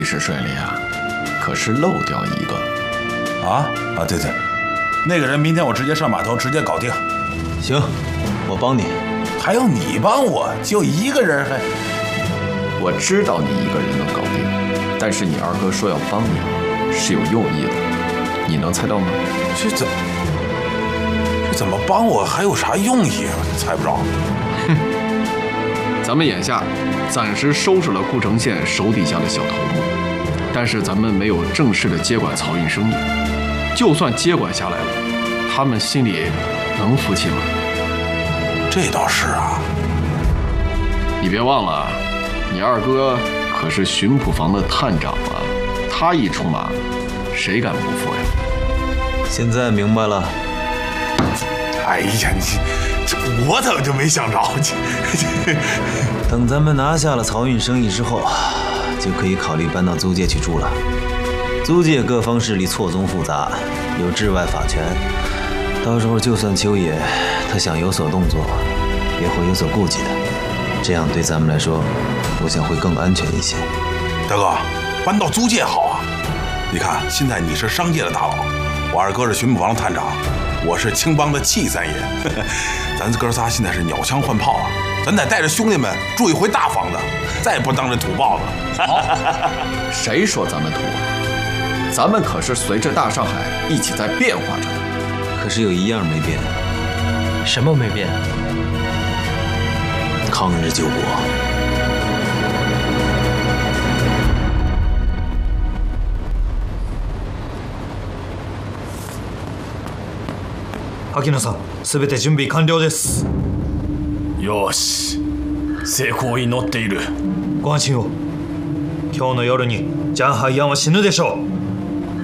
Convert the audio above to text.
是顺利啊，可是漏掉一个。 对，那个人明天我直接上码头，直接搞定。 行，我帮你。 还要你帮我？就一个人还？ 我知道你一个人能搞定，但是你二哥说要帮你，是有用意的，你能猜到吗？ 这怎么帮我？还有啥用意啊？猜不着。 咱们眼下暂时收拾了顾城县手底下的小头目，但是咱们没有正式的接管漕运生意。就算接管下来了，他们心里能服气吗？ 这倒是啊。 你别忘了，你二哥可是巡捕房的探长啊，他一出马，谁敢不服呀？ 现在明白了。 哎呀，这我怎么就没想着？ 等咱们拿下了漕运生意之后，就可以考虑搬到租界去住了。租界各方势力错综复杂，有治外法权，到时候就算秋野他想有所动作，也会有所顾忌的。这样对咱们来说，我想会更安全一些。 大哥，搬到租界好啊！你看，现在你是商界的大佬，我二哥是巡捕房的探长，我是青帮的气三爷，咱哥仨现在是鸟枪换炮啊！咱得带着兄弟们住一回大房子，再也不当这土包子。 好，谁说咱们土？咱们可是随着大上海一起在变化着的。 可是有一样没变。 什么没变？ 抗日救国。 秋野さん、すべて準備完了です。 よし、成功を祈っている。 ご安心を。今日の夜にジャンハイアンは死ぬでしょう。